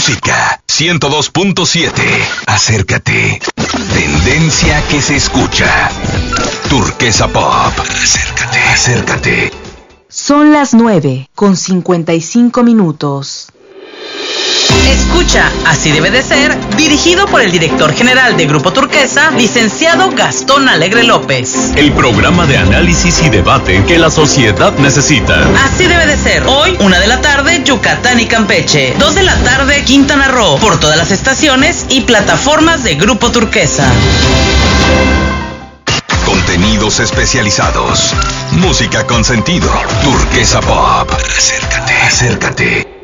música 102.7. Acércate. Tendencia que se escucha. Turquesa Pop. Acércate. Son las 9:55. Escucha, así debe de ser, dirigido por el director general de Grupo Turquesa, licenciado Gastón Alegre López. El programa de análisis y debate que la sociedad necesita. Así debe de ser. Hoy, 1 de la tarde, Yucatán y Campeche. 2 de la tarde, Quintana Roo. Por todas las estaciones y plataformas de Grupo Turquesa. Contenidos especializados. Música con sentido. Turquesa Pop. Acércate.